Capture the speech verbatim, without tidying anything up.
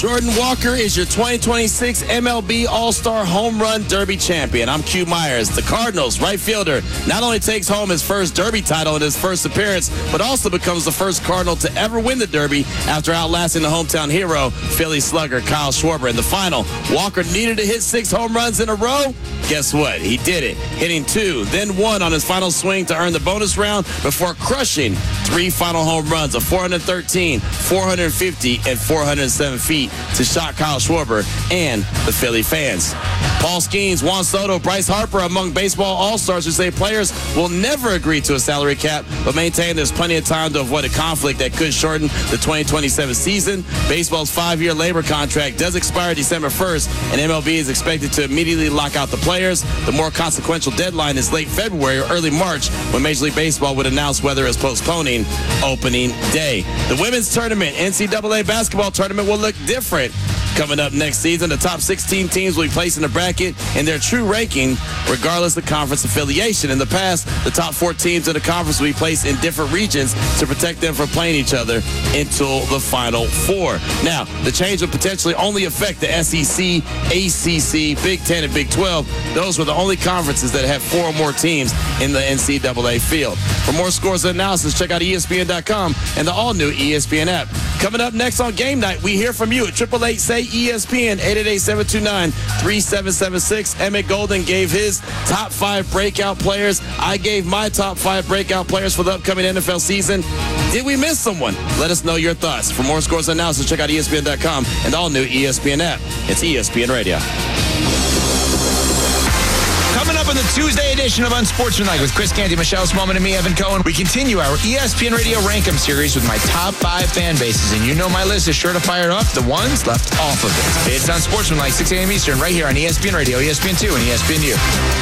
Jordan Walker is your twenty twenty-six M L B All-Star Home Run Derby champion. I'm Q Myers. The Cardinals right fielder not only takes home his first Derby title in his first appearance, but also becomes the first Cardinal to ever win the Derby after outlasting the hometown hero, Philly slugger Kyle Schwarber. In the final, Walker needed to hit six home runs in a row. Guess what? He did it, hitting two, then one on his final swing to earn the bonus round before crushing three final home runs of four hundred thirteen, four hundred fifty, and four hundred seven feet to shock Kyle Schwarber and the Philly fans. Paul Skeens, Juan Soto, Bryce Harper among baseball all-stars who say players will never agree to a salary cap, but maintain there's plenty of time to avoid a conflict that could shorten the twenty twenty-seven season. Baseball's five-year labor contract does expire December first, and M L B is expected to immediately lock out the players. The more consequential deadline is late February or early March, when Major League Baseball would announce whether it's postponing opening day. The women's tournament, N C double A basketball tournament, will look different coming up next season. The top sixteen teams will be placed in the bracket in their true ranking, regardless of conference affiliation. In the past, the top four teams in the conference will be placed in different regions to protect them from playing each other until the Final Four. Now, the change will potentially only affect the S E C, A C C, Big Ten, and Big twelve. Those were the only conferences that had four or more teams in the N C double A field. For more scores and analysis, check out E S P N dot com and the all-new E S P N app. Coming up next on Game Night, we hear from you at eight eight eight, S A Y, E S P N, eight eight eight, seven two nine, three seven seven six. Emmett Golden gave his top five breakout players. I gave my top five breakout players for the upcoming N F L season. Did we miss someone? Let us know your thoughts. For more scores and analysis, check out E S P N dot com and the all-new E S P N app. It's E S P N Radio. Coming up in the Tuesday edition of Unsportsmanlike with Chris Canty, Michelle Smallman, and me, Evan Cohen, we continue our E S P N Radio Rank 'em series with my top five fan bases. And you know my list is sure to fire up the ones left off of it. It's Unsportsmanlike, six a.m. Eastern, right here on E S P N Radio, E S P N two, and E S P N U.